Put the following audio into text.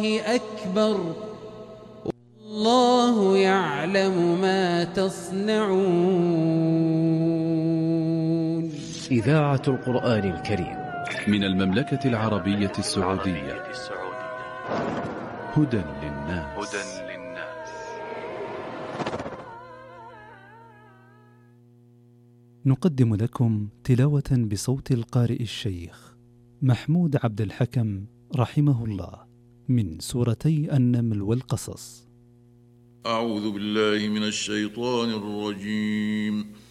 أكبر والله يعلم ما تصنعون. إذاعة القرآن الكريم من المملكة العربية السعودية. هدى للناس. نقدم لكم تلاوة بصوت القارئ الشيخ محمود عبد الحكم رحمه الله من سورتي النمل والقصص. أعوذ بالله من الشيطان الرجيم.